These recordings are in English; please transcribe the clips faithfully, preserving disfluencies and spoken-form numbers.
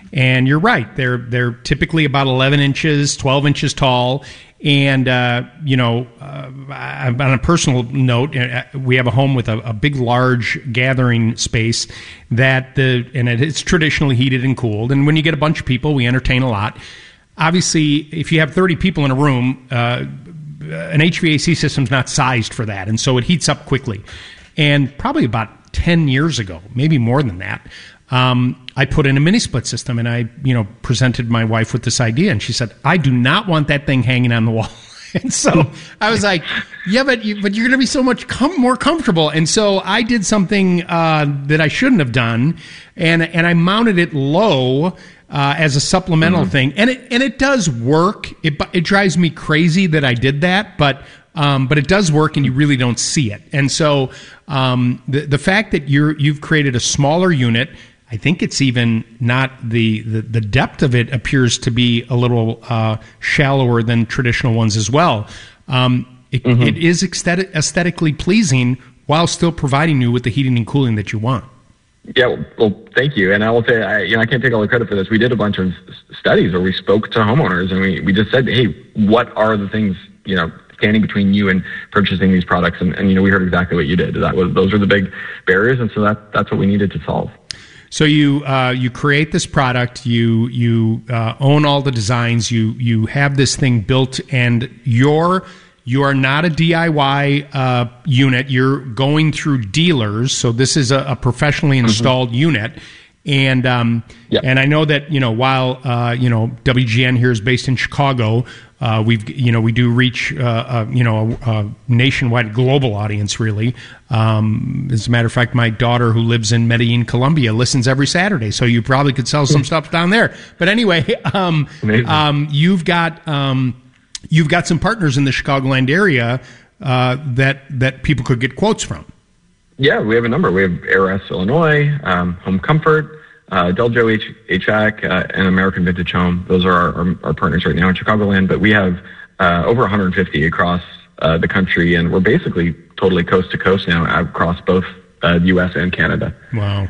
And you're right; they're they're typically about eleven inches, twelve inches tall. And uh, you know, uh, on a personal note, we have a home with a, a big, large gathering space that the and it's traditionally heated and cooled. And when you get a bunch of people, we entertain a lot. Obviously, if you have thirty people in a room, uh, an H V A C system's not sized for that, and so it heats up quickly. And probably about ten years ago, maybe more than that, um, I put in a mini split system, and I, you know, presented my wife with this idea, and she said, "I do not want that thing hanging on the wall." And so I was like, "Yeah, but you, but you're going to be so much com- more comfortable." And so I did something uh, that I shouldn't have done, and and I mounted it low. Uh, as a supplemental mm-hmm. thing, and it and it does work. It it drives me crazy that I did that, but um, but it does work, and you really don't see it. And so um, the the fact that you're you've created a smaller unit, I think it's even not the the, the depth of it appears to be a little uh, shallower than traditional ones as well. Um, it, mm-hmm. it is aesthetic, aesthetically pleasing while still providing you with the heating and cooling that you want. Yeah, well, well, thank you. And I will say, I, you know, I can't take all the credit for this. We did a bunch of studies where we spoke to homeowners, and we, we just said, hey, what are the things, you know, standing between you and purchasing these products? And, and you know, we heard exactly what you did. That was those are the big barriers, and so that that's what we needed to solve. So you uh, you create this product, you you uh, own all the designs, you you have this thing built, and your You are not a D I Y uh, unit. You're going through dealers, so this is a, a professionally installed mm-hmm. unit. And um, yep. and I know that you know while uh, you know W G N here is based in Chicago, uh, we've you know we do reach uh, uh, you know a, a nationwide, global audience really. Um, as a matter of fact, my daughter who lives in Medellin, Colombia, listens every Saturday, so you probably could sell some stuff down there. But anyway, um, um, you've got. Um, You've got some partners in the Chicagoland area uh, that that people could get quotes from. Yeah, we have a number. We have A R S Illinois, um, Home Comfort, uh, Deljo H- HVAC, uh, and American Vintage Home. Those are our, our, our partners right now in Chicagoland. But we have uh, over one hundred fifty across uh, the country, and we're basically totally coast to coast now across both uh, the U S and Canada. Wow.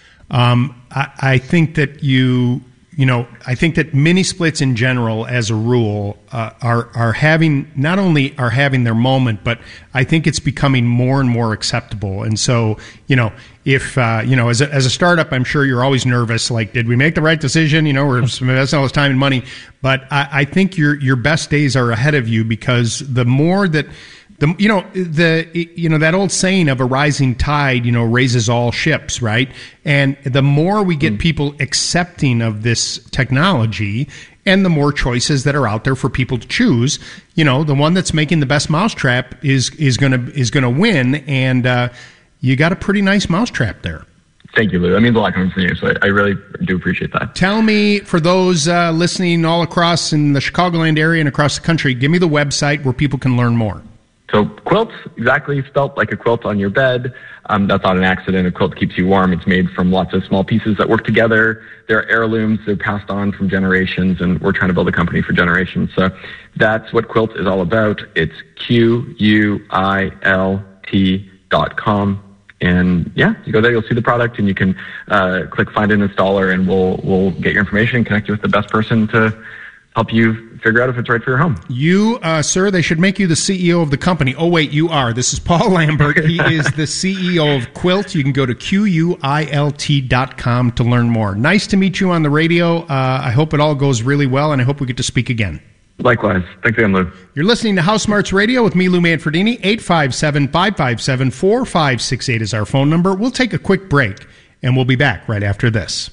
Um, I, I think that you... You know, I think that mini splits in general, as a rule, uh, are are having not only are having their moment, but I think it's becoming more and more acceptable. And so, you know, if uh, you know, as a, as a startup, I'm sure you're always nervous. Like, did we make the right decision? You know, we're investing all this time and money. But I, I think your your best days are ahead of you, because the more that The, you know, the, you know, that old saying of a rising tide, you know, raises all ships, right? And the more we get mm. people accepting of this technology, and the more choices that are out there for people to choose, you know, the one that's making the best mousetrap is, is going to, is going to win. And, uh, you got a pretty nice mousetrap there. Thank you, Lou. That means a lot coming from you, so I, I really do appreciate that. Tell me, for those uh, listening all across in the Chicagoland area and across the country, give me the website where people can learn more. So quilts, exactly spelt like a quilt on your bed. Um, that's not an accident. A quilt keeps you warm. It's made from lots of small pieces that work together. They're heirlooms. They're passed on from generations, and we're trying to build a company for generations. So that's what Quilt is all about. It's Q U I L T dot com. And yeah, you go there, you'll see the product, and you can uh, click find an installer, and we'll we'll get your information and connect you with the best person to help you figure out if it's right for your home. You, uh, sir, they should make you the C E O of the company. Oh, wait, you are. This is Paul Lambert. He is the C E O of Quilt. You can go to Q U I L T dot com to learn more. Nice to meet you on the radio. Uh, I hope it all goes really well, and I hope we get to speak again. Likewise. Thanks again, Lou. You're listening to House Smarts Radio with me, Lou Manfredini. eight five seven, five five seven, four five six eight is our phone number. We'll take a quick break, and we'll be back right after this.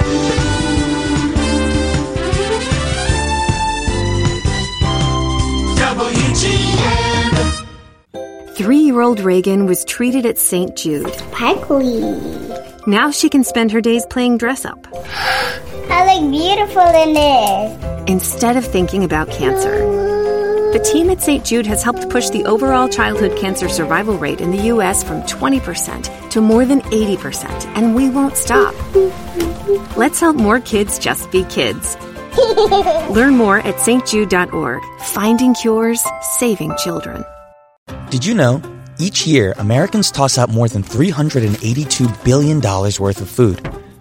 Three-year-old Reagan was treated at Saint Jude. Sparkly. Now she can spend her days playing dress-up. I look beautiful in this. Instead of thinking about cancer. The team at Saint Jude has helped push the overall childhood cancer survival rate in the U S from twenty percent to more than eighty percent, and we won't stop. Let's help more kids just be kids. Learn more at S T jude dot org. Finding cures, saving children. Did you know, each year, Americans toss out more than three hundred eighty-two billion dollars worth of food.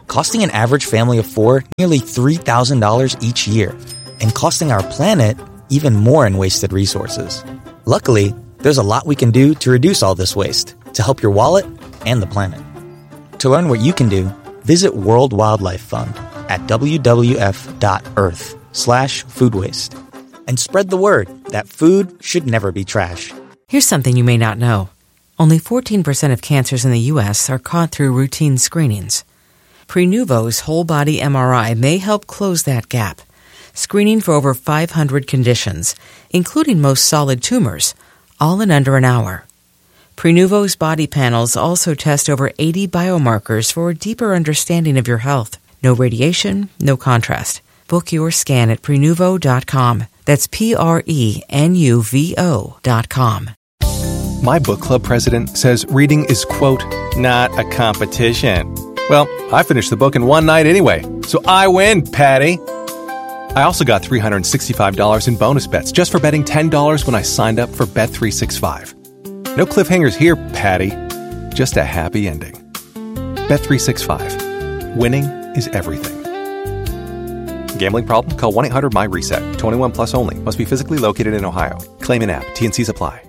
costing an average family of four nearly three thousand dollars each year, and costing our planet even more in wasted resources. Luckily, there's a lot we can do to reduce all this waste to help your wallet and the planet. To learn what you can do, visit World Wildlife Fund at w w f dot earth slash food waste and spread the word that food should never be trash. Here's something you may not know. Only fourteen percent of cancers in the U S are caught through routine screenings. Prenuvo's whole-body M R I may help close that gap, screening for over five hundred conditions, including most solid tumors, all in under an hour. Prenuvo's body panels also test over eighty biomarkers for a deeper understanding of your health. No radiation, no contrast. Book your scan at Prenuvo dot com. That's P R E N U V O dot com. My book club president says reading is, quote, not a competition. Well, I finished the book in one night anyway, so I win, Patty. I also got three hundred sixty-five dollars in bonus bets just for betting ten dollars when I signed up for Bet three sixty-five. No cliffhangers here, Patty. Just a happy ending. Bet three sixty-five. Winning is everything. Gambling problem? Call one eight hundred my reset. twenty-one plus only. Must be physically located in Ohio. Claim in app. T and Cs apply.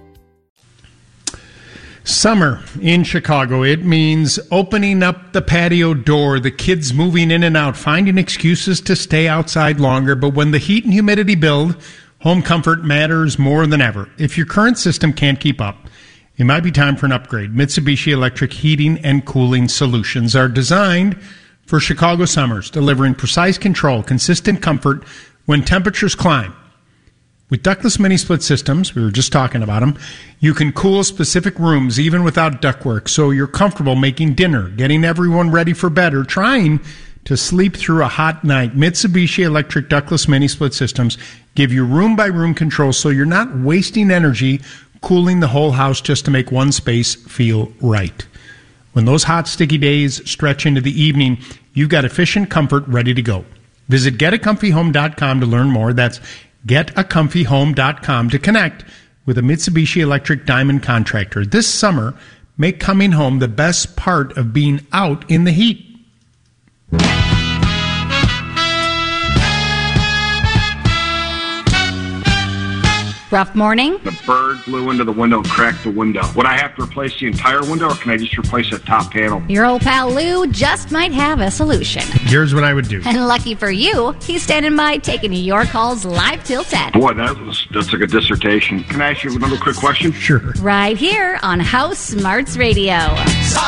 Summer in Chicago, it means opening up the patio door, the kids moving in and out, finding excuses to stay outside longer. But when the heat and humidity build, home comfort matters more than ever. If your current system can't keep up, it might be time for an upgrade. Mitsubishi Electric Heating and Cooling Solutions are designed for Chicago summers, delivering precise control, consistent comfort when temperatures climb. With ductless mini-split systems, we were just talking about them, you can cool specific rooms even without ductwork, so you're comfortable making dinner, getting everyone ready for bed, or trying to sleep through a hot night. Mitsubishi Electric ductless mini-split systems give you room-by-room control, so you're not wasting energy cooling the whole house just to make one space feel right. When those hot, sticky days stretch into the evening, you've got efficient comfort ready to go. Visit get a comfy home dot com to learn more. That's get a comfy home dot com to connect with a Mitsubishi Electric Diamond contractor. This summer, make coming home the best part of being out in the heat. Rough morning. The bird flew into the window and cracked the window. Would I have to replace the entire window, or can I just replace the top panel? Your old pal Lou just might have a solution. Here's what I would do. And lucky for you, he's standing by taking your calls live till ten. Boy, that was, that's like a dissertation. Can I ask you another quick question? Sure. Right here on House Smarts Radio.